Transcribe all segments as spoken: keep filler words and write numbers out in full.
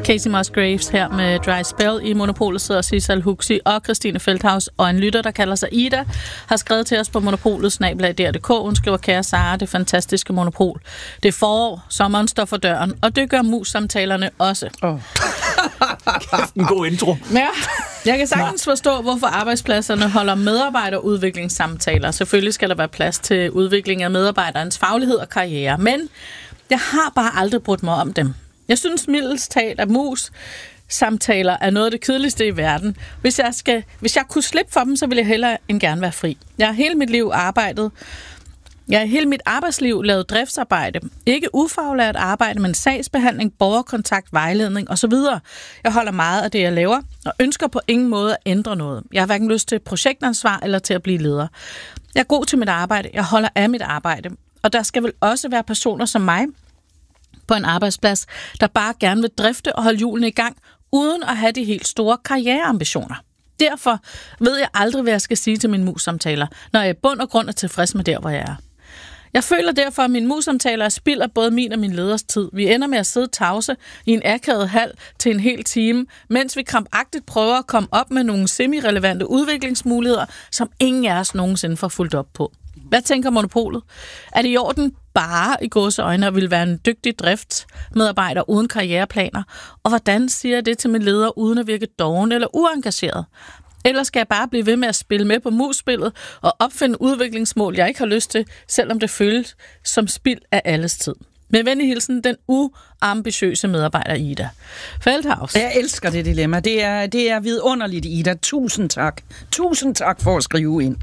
Casey Musgraves her med Dry Spell. I Monopolet sidder Sissel Huxi og Christine Feldhaus, og en lytter, der kalder sig Ida, har skrevet til os på monopolet snabel-a d r punktum d k. Hun skriver: kære Sara, det fantastiske Monopol. Det er forår, sommeren står for døren, og det gør mus-samtalerne også. Oh. En god intro. Ja, jeg kan sagtens forstå, hvorfor arbejdspladserne holder medarbejderudviklingssamtaler. Selvfølgelig skal der være plads til udvikling af medarbejderens faglighed og karriere, men jeg har bare aldrig brudt mig om dem. Jeg synes mildest talt, at mus-samtaler er noget af det kedeligste i verden. Hvis jeg, skal, hvis jeg kunne slippe for dem, så ville jeg hellere end gerne være fri. Jeg har hele mit liv arbejdet. Jeg har hele mit arbejdsliv lavet driftsarbejde. Ikke ufaglært arbejde, men sagsbehandling, borgerkontakt, vejledning osv. Jeg holder meget af det, jeg laver, og ønsker på ingen måde at ændre noget. Jeg har hverken lyst til projektansvar eller til at blive leder. Jeg er god til mit arbejde. Jeg holder af mit arbejde. Og der skal vel også være personer som mig på en arbejdsplads, der bare gerne vil drifte og holde hjulene i gang, uden at have de helt store karriereambitioner. Derfor ved jeg aldrig, hvad jeg skal sige til mine mus-samtaler, når jeg i bund og grund er tilfreds med der, hvor jeg er. Jeg føler derfor, at mine mus-samtaler spilder både min og min leders tid. Vi ender med at sidde tavse i en akavet hal til en hel time, mens vi krampagtigt prøver at komme op med nogle semi-relevante udviklingsmuligheder, som ingen af os nogensinde får fulgt op på. Hvad tænker Monopolet? Er det i orden bare i gåseøjne og vil være en dygtig driftsmedarbejder uden karriereplaner? Og hvordan siger jeg det til min leder uden at virke doven eller uengageret? Eller skal jeg bare blive ved med at spille med på mus-spillet og opfinde udviklingsmål, jeg ikke har lyst til, selvom det føles som spild af alles tid? Med venlig hilsen, den uambitiøse medarbejder Ida Feldhaus. Jeg elsker det dilemma. Det er, det er vidunderligt, Ida. Tusind tak. Tusind tak for at skrive ind.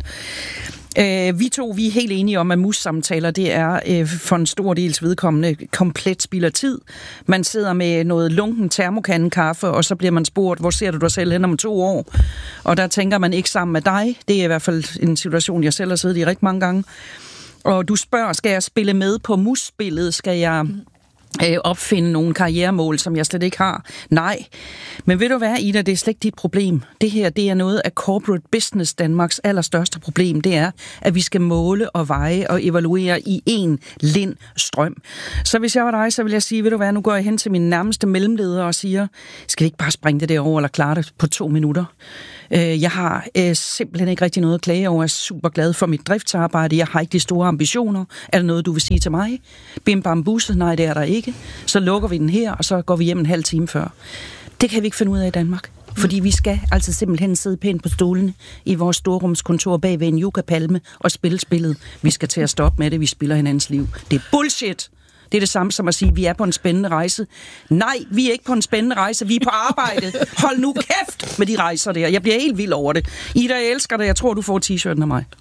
Uh, vi to, vi er helt enige om, at mus-samtaler, det er uh, for en stor dels vedkommende komplet spild af tid. Man sidder med noget lunken termokandekaffe, og så bliver man spurgt, hvor ser du dig selv hen om to år? Og der tænker man ikke sammen med dig. Det er i hvert fald en situation, jeg selv har siddet i rigtig mange gange. Og du spørger, skal jeg spille med på mus-spillet? Skal jeg øh, opfinde nogle karrieremål, som jeg slet ikke har? Nej. Men ved du hvad, Ida, det er slet ikke dit problem. Det her, det er noget af corporate business Danmarks allerstørste problem. Det er, at vi skal måle og veje og evaluere i en lind strøm. Så hvis jeg var dig, så vil jeg sige, ved du hvad, nu går jeg hen til min nærmeste mellemleder og siger, skal vi ikke bare springe det derover eller klare det på to minutter? Jeg har øh, simpelthen ikke rigtig noget at klage over. Jeg er super glad for mit driftsarbejde. Jeg har ikke de store ambitioner. Er der noget, du vil sige til mig? Bim bam busse? Nej, det er der ikke. Så lukker vi den her, og så går vi hjem en halv time før. Det kan vi ikke finde ud af i Danmark. Fordi vi skal altså simpelthen sidde pænt på stolene i vores storrumskontor bag ved en yucca-palme og spille spillet. Vi skal til at stoppe med det. Vi spiller hinandens liv. Det er bullshit. Det er det samme som at sige, at vi er på en spændende rejse. Nej, vi er ikke på en spændende rejse. Vi er på arbejde. Hold nu kæft med de rejser der. Jeg bliver helt vild over det. Ida, jeg elsker dig. Jeg tror, du får t-shirten af mig.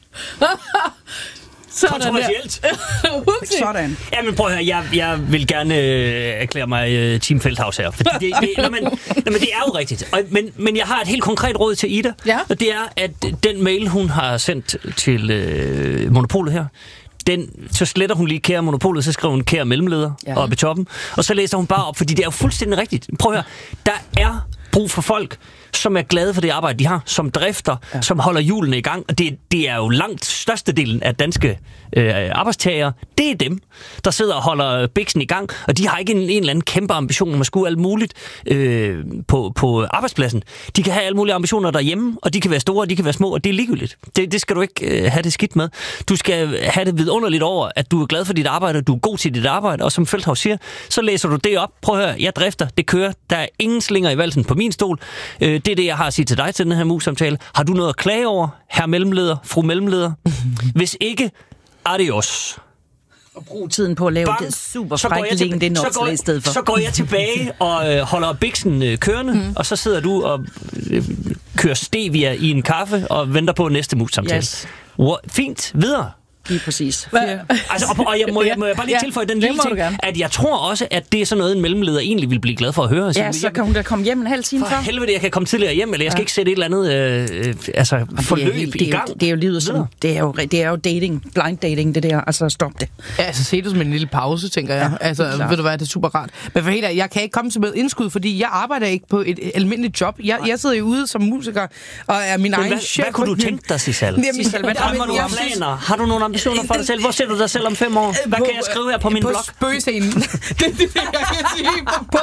Kontroversielt. Sådan. Ja, men prøv at høre, jeg, jeg vil gerne øh, erklære mig øh, Team Feldhaus her. Fordi det, det, når man, når man, det er jo rigtigt. Og, men, men jeg har et helt konkret råd til Ida. Ja. Og det er, at den mail, hun har sendt til øh, Monopolet her, den, så sletter hun lige kære Monopolet, så skriver hun kære mellemleder ja. Oppe i toppen, og så læser hun bare op, fordi det er jo fuldstændig rigtigt. Prøv at høre, der er brug for folk, som er glade for det arbejde, de har, som drifter, ja. Som holder hjulene i gang, og det, det er jo langt størstedelen af danske øh, arbejdstagere, det er dem, der sidder og holder biksen i gang, og de har ikke en, en eller anden kæmpe ambition om at skulle alt muligt øh, på, på arbejdspladsen. De kan have alle mulige ambitioner derhjemme, og de kan være store, og de kan være små, og det er ligegyldigt. Det, det skal du ikke øh, have det skidt med. Du skal have det vidunderligt over, at du er glad for dit arbejde, og du er god til dit arbejde, og som Feldhaus siger, så læser du det op. Prøv at høre, jeg drifter, det kører, der er ingen slinger i valsen på min stol. Øh, det er det, jeg har at sige til dig til den her mus-samtale. Har du noget at klage over, herr mellemleder, fru mellemleder? Hvis ikke, adios. Og brug tiden på at lave Bang, det super frække LinkedIn opslag i stedet for. Så går jeg tilbage og øh, holder biksen øh, kørende, mm. og så sidder du og øh, kører stevia i en kaffe og venter på næste mus-samtale. Yes. Wow, fint, videre. Lige præcis. Altså, og, og jeg må, jeg må jeg bare lige tilføje den lille ting, at jeg tror også, at det er sådan noget, en mellemleder egentlig vil blive glad for at høre. Ja, så kan hun da komme hjem en halv time for før. For helvede, jeg kan komme tidligere hjem, eller jeg skal ja. Ikke sætte et eller andet øh, altså, forløb helt, i gang. Det er jo livet som, det er jo, det er jo dating, blind dating, det der, altså stop det. Ja, altså se det som en lille pause, tænker jeg. Ja, altså, ved du hvad, det er super rart. Men for helt jeg kan ikke komme til med indskud, fordi jeg arbejder ikke på et almindeligt job. Jeg, jeg sidder jo ude som musiker, og er min egen hvad, chef. Hvad kunne du tænke dig, Sissel? Sissel, hvad har du planer? Har du nogle ambitioner for dig selv? Hvor ser du dig selv om fem år? Hvad på, kan jeg skrive her på min på blog? På spøgescenen. Det er det, jeg kan sige. På, på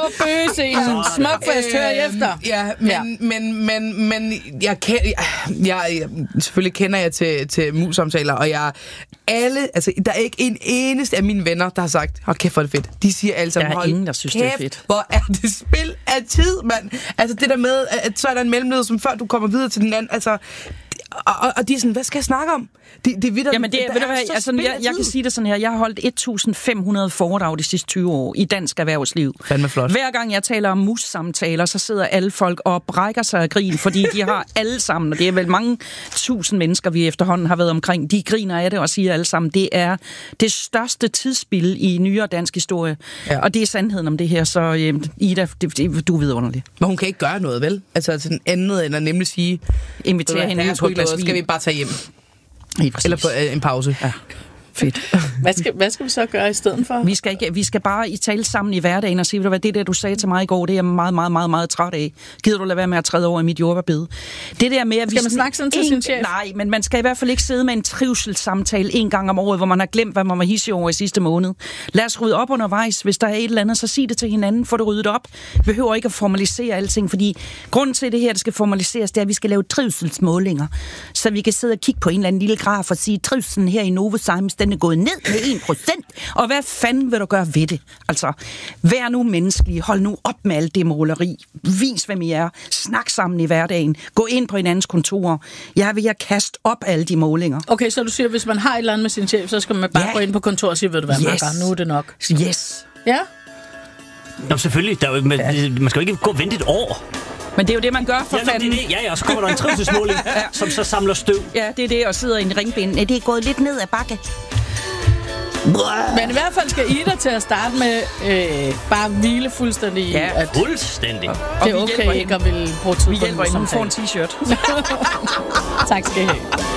scenen. Smukfest, hør I efter. Ja, men, Ja. men, men, men jeg, kan, jeg, jeg, jeg selvfølgelig kender jeg til, til mus-samtaler, og jeg alle, altså der er ikke en eneste af mine venner, der har sagt, hold kæft, hvor er det fedt. De siger alle sammen, Der er hold ingen, der synes, kæft, det er fedt. hvor er det spil af tid, mand. Altså det der med, at så er der en mellemleder, som før du kommer videre til den anden, altså, og, og, og de er sådan, hvad skal jeg snakke om? Det, det, det, Jamen det, ved du hvad, altså, jeg, jeg kan sige det sådan her, jeg har holdt et tusind fem hundrede foredrag de sidste tyve år i dansk erhvervsliv. Fandme flot. Hver gang jeg taler om mus-samtaler, så sidder alle folk og brækker sig af grin, fordi de har alle sammen, og det er vel mange tusind mennesker, vi efterhånden har været omkring, de griner af det og siger alle sammen, det er det største tidsspil i nyere dansk historie. Ja. Og det er sandheden om det her, så øh, Ida, det, det, du er vidunderlig. Men hun kan ikke gøre noget, vel? Altså sådan andet end at nemlig sige, Invitere hende ud på et glas vin. Skal vi bare tage hjem? Eller på øh, en pause. Ja. Fedt. Hvad skal, hvad skal vi så gøre i stedet for? Vi skal, ikke, vi skal bare i tale sammen i hverdagen og sige, ved du hvad, det der, du sagde til mig i går, det er jeg meget, meget, meget, meget træt af. Gider du lade være med at træde over i mit jordbærbede? Det der med, at vi skal man snakke sådan til en, sin chef? Nej, men man skal i hvert fald ikke sidde med en trivselssamtale en gang om året, hvor man har glemt, hvad man var hissig over i sidste måned. Lad os rydde op undervejs. Hvis der er et eller andet, så sig det til hinanden. Få det ryddet op. Vi behøver ikke at formalisere alting, fordi grunden til, at det her det skal formaliseres, det er, at vi skal lave trivselsmålinger. Så vi kan sidde og kigge på en eller anden lille graf og sige, trivselen her i Novozymes, den er gået ned med en procent. Og hvad fanden vil du gøre ved det? Altså, vær nu menneskelig. Hold nu op med alt det måleri. Vis, hvem I er. Snak sammen i hverdagen. Gå ind på hinandens kontor. Jeg vil jeg kaste op alle de målinger. Okay, så du siger, hvis man har et eller andet med sin chef, så skal man bare Ja. gå ind på kontor og sige, ved du hvad, Yes. Marker, nu er det nok. Yes. Ja? Nå, selvfølgelig. Der er jo, man, man skal jo ikke gå og vente et år. Men det er jo det, man gør for Ja, nå, det fanden. er det. Ja, ja, og så kommer der en trivselsmåling, ja. som så samler støv. Ja, det er det, og sidder i en ringbind. Det er gået lidt ned ad bakke. Men i hvert fald skal Ida til at starte med øh, bare hvile fuldstændig i, Ja. at Fuldstændig. det vi er hjælper okay ikke at ville bruge tid Vi på hjælper en hende. Hun får samtale. en t-shirt. Tak skal I have.